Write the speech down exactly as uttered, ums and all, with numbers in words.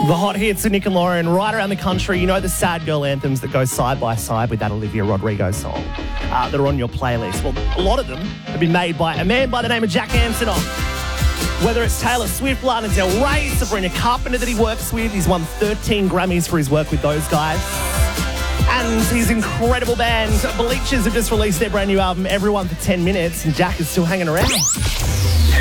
The hot hits of Nick and Lauren right around the country. You know the sad girl anthems that go side by side with that Olivia Rodrigo song uh, that are on your playlist. Well, a lot of them have been made by a man by the name of Jack Antonoff. Whether it's Taylor Swift, Lana Del Rey, Sabrina Carpenter that he works with, he's won thirteen Grammys for his work with those guys. And his incredible band, Bleachers, have just released their brand new album, Everyone for ten minutes, and Jack is still hanging around.